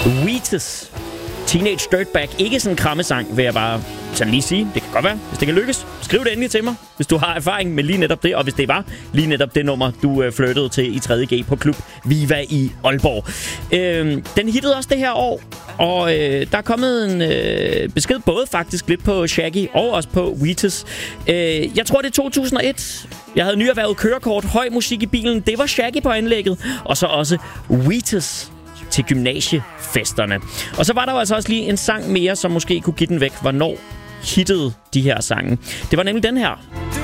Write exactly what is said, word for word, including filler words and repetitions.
Wheatus. Teenage Dirtbag. Ikke sådan en krammesang, vil jeg bare sådan lige sige. Det kan godt være, hvis det kan lykkes. Skriv det endelig til mig, hvis du har erfaring med lige netop det. Og hvis det var lige netop det nummer, du øh, flyttede til i tredje G på Klub Viva i Aalborg. Øh, den hittede også det her år. Og øh, der er kommet en øh, besked både faktisk lidt på Shaggy og også på Wheatus. Øh, jeg tror, det er to tusind og et. Jeg havde nyerhvervet kørekort, høj musik i bilen. Det var Shaggy på anlægget. Og så også Wheatus til gymnasiefesterne. Og så var der jo altså også lige en sang mere, som måske kunne give den væk. Hvornår hittede de her sange? Det var nemlig den her.